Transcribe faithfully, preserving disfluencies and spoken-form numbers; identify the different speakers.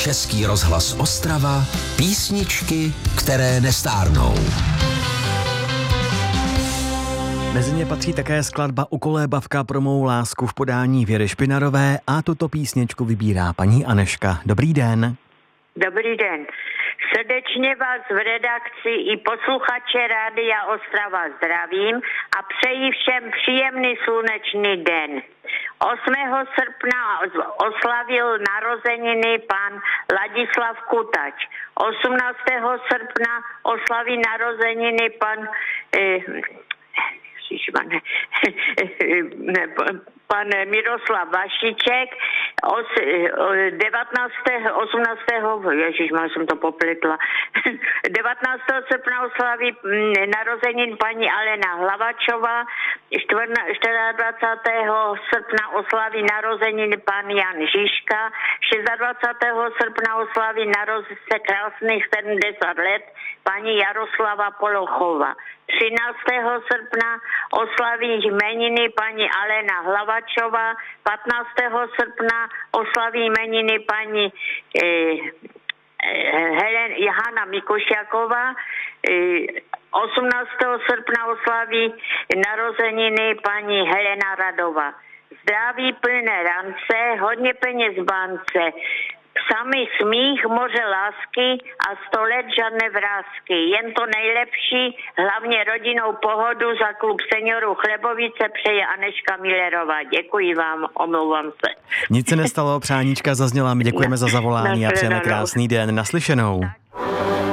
Speaker 1: Český rozhlas Ostrava, písničky, které nestárnou.
Speaker 2: Mezi ně patří také skladba U kolébavka pro mou lásku v podání Věry Špinarové a tuto písničku vybírá paní Aneška. Dobrý den.
Speaker 3: Dobrý den. Srdečně vás v redakci i posluchače Rádia Ostrava zdravím a přeji všem příjemný slunečný den. osmého srpna oslavil narozeniny pan Ladislav Kutač. osmnáctého srpna oslaví narozeniny pan eh, Ježišmane, pan Miroslav Vašiček. Os, devatenáctého, osmnáctého Ježišmane, jsem to popletla. devatenáctého srpna oslaví narozenin paní Alena Hlavačová. dvacátého čtvrtého srpna oslaví narozeniny pan Jan Žižka. dvacátého šestého srpna oslaví narozeniny krásných sedmdesát let paní Jaroslava Polochová. třináctého srpna oslaví jmeniny paní Alena Hlavačová, patnáctého srpna oslaví jmeniny paní eh, Helen Johana Mikušiaková, eh, osmnáctého srpna oslaví narozeniny paní Helena Radová. Zdraví plné rance, hodně peněz v bance, samý smích, moře lásky a sto let žádné vrásky. Jen to nejlepší, hlavně rodinnou pohodu za klub seniorů Chlebovice přeje Aneška Millerová. Děkuji vám, omlouvám se.
Speaker 2: Nic se nestalo, přáníčka zazněla, my děkujeme za zavolání a přejeme krásný den. Naslyšenou.